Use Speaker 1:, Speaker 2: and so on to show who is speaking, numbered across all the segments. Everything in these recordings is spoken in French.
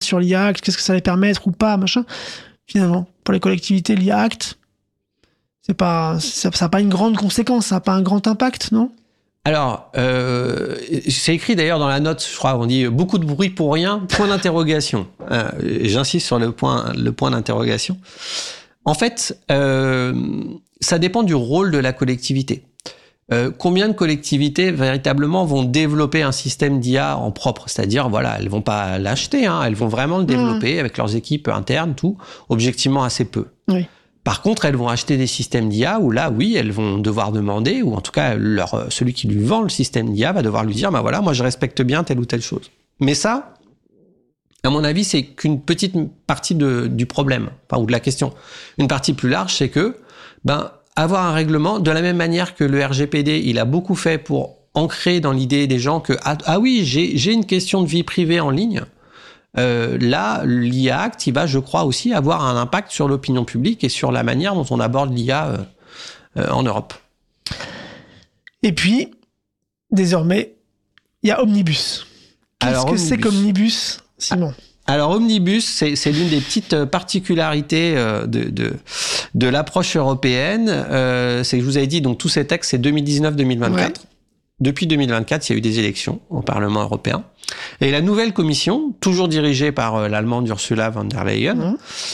Speaker 1: sur l'IA Act, qu'est-ce que ça allait permettre ou pas, machin. Finalement, pour les collectivités, l'IA Act, ça n'a pas une grande conséquence, ça n'a pas un grand impact, non ?
Speaker 2: Alors, c'est écrit d'ailleurs dans la note, je crois, on dit beaucoup de bruit pour rien, point d'interrogation. J'insiste sur le point d'interrogation. En fait, ça dépend du rôle de la collectivité. Combien de collectivités véritablement vont développer un système d'IA en propre, c'est-à-dire voilà, elles vont pas l'acheter, elles vont vraiment le développer avec leurs équipes internes, tout, objectivement assez peu.
Speaker 1: Oui.
Speaker 2: Par contre, elles vont acheter des systèmes d'IA où là, oui, elles vont devoir demander, ou en tout cas, celui qui lui vend le système d'IA va devoir lui dire, bah voilà, moi je respecte bien telle ou telle chose. Mais ça, à mon avis, c'est qu'une petite partie du problème, ou de la question. Une partie plus large, c'est que, avoir un règlement, de la même manière que le RGPD, il a beaucoup fait pour ancrer dans l'idée des gens que, oui, j'ai une question de vie privée en ligne. Là, l'IA Act, il va, je crois, aussi avoir un impact sur l'opinion publique et sur la manière dont on aborde l'IA en Europe. Et
Speaker 1: puis, désormais, il y a Omnibus. Qu'est-ce que c'est qu'Omnibus, Simon ?
Speaker 2: Alors, Omnibus, c'est l'une des petites particularités de l'approche européenne. C'est que je vous avais dit, donc tous ces textes, c'est 2019-2024. Ouais. Depuis 2024, il y a eu des élections au Parlement européen. Et la nouvelle commission, toujours dirigée par l'Allemande Ursula von der Leyen,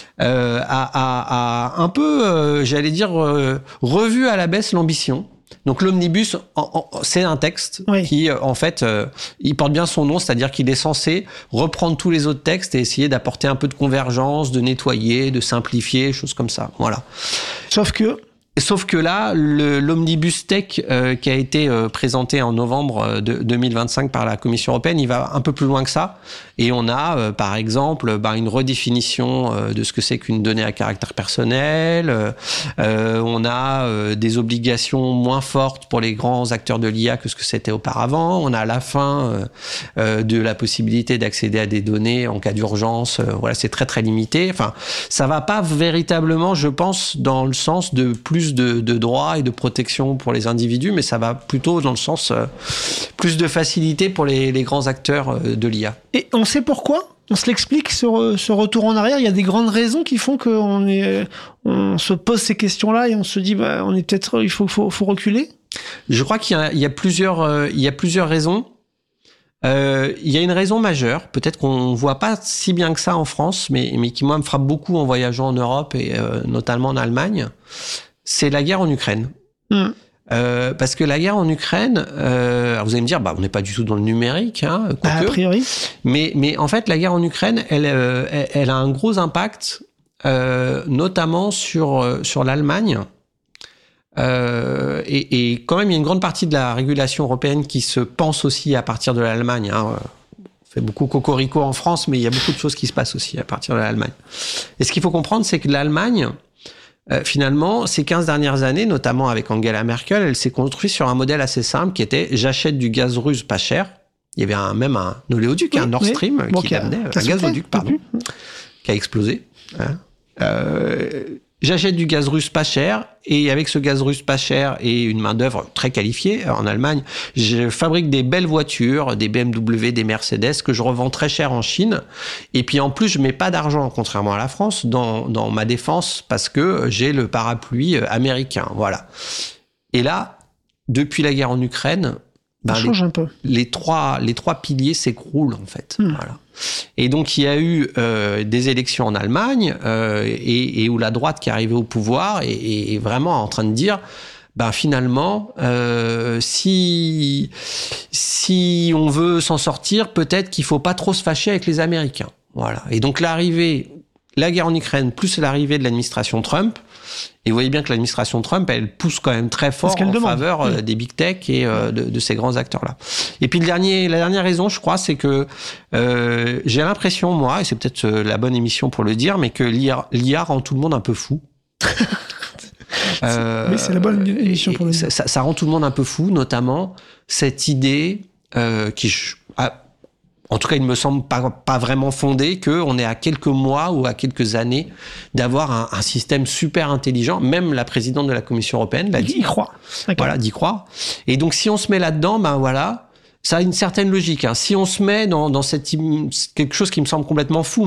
Speaker 2: a un peu, j'allais dire, revu à la baisse l'ambition. Donc l'omnibus, c'est un texte qui, en fait, il porte bien son nom, c'est-à-dire qu'il est censé reprendre tous les autres textes et essayer d'apporter un peu de convergence, de nettoyer, de simplifier, choses comme ça. Voilà. Sauf que là, l'Omnibus Tech qui a été présenté en novembre 2025 par la Commission européenne, il va un peu plus loin que ça. Et on a, par exemple, une redéfinition de ce que c'est qu'une donnée à caractère personnel. On a des obligations moins fortes pour les grands acteurs de l'IA que ce que c'était auparavant. On a la fin de la possibilité d'accéder à des données en cas d'urgence. Voilà, c'est très, très limité. Enfin, ça va pas véritablement, je pense, dans le sens de plus de droits et de protection pour les individus, mais ça va plutôt dans le sens plus de facilité pour les grands acteurs de l'IA.
Speaker 1: Et on sait pourquoi ? On se l'explique, ce retour en arrière. Il y a des grandes raisons qui font qu'on se pose ces questions-là et on se dit, on est peut-être, il faut reculer.
Speaker 2: Je crois qu'il y a plusieurs raisons. Il y a une raison majeure, peut-être qu'on voit pas si bien que ça en France, mais qui moi me frappe beaucoup en voyageant en Europe et notamment en Allemagne. C'est la guerre en Ukraine. Parce que la guerre en Ukraine, alors vous allez me dire, on n'est pas du tout dans le numérique, a
Speaker 1: priori. Mais
Speaker 2: en fait, la guerre en Ukraine, elle a un gros impact, notamment sur l'Allemagne. Et quand même, il y a une grande partie de la régulation européenne qui se pense aussi à partir de l'Allemagne. On fait beaucoup cocorico en France, mais il y a beaucoup de choses qui se passent aussi à partir de l'Allemagne. Et ce qu'il faut comprendre, c'est que l'Allemagne, finalement, ces 15 dernières années, notamment avec Angela Merkel, elle s'est construite sur un modèle assez simple qui était « j'achète du gaz russe pas cher ». Il y avait même un oléoduc, un Nord Stream, qui amenait un gazoduc, qui a explosé. J'achète du gaz russe pas cher, et avec ce gaz russe pas cher et une main-d'œuvre très qualifiée en Allemagne, je fabrique des belles voitures, des BMW, des Mercedes, que je revends très cher en Chine. Et puis en plus, je mets pas d'argent, contrairement à la France, dans ma défense, parce que j'ai le parapluie américain. Voilà. Et là, depuis la guerre en Ukraine,
Speaker 1: change un peu.
Speaker 2: Les trois piliers s'écroulent, en fait. Voilà. Et donc, il y a eu des élections en Allemagne et où la droite qui est arrivée au pouvoir est vraiment en train de dire finalement, si on veut s'en sortir, peut-être qu'il faut pas trop se fâcher avec les Américains. Voilà. Et donc, la guerre en Ukraine, plus l'arrivée de l'administration Trump, et vous voyez bien que l'administration Trump, elle pousse quand même très fort en faveur des big tech et de ces grands acteurs-là. Et puis la dernière raison, je crois, c'est que j'ai l'impression, moi, et c'est peut-être la bonne émission pour le dire, mais que l'IA rend tout le monde un peu fou.
Speaker 1: Mais c'est la bonne émission pour le dire.
Speaker 2: Ça rend tout le monde un peu fou, notamment cette idée en tout cas, il ne me semble pas vraiment fondé qu'on est à quelques mois ou à quelques années d'avoir un système super intelligent. Même la présidente de la Commission européenne l'a dit.
Speaker 1: D'y croire.
Speaker 2: Voilà, d'y croire. Et donc, si on se met là-dedans, ça a une certaine logique. Si on se met dans quelque chose qui me semble complètement fou,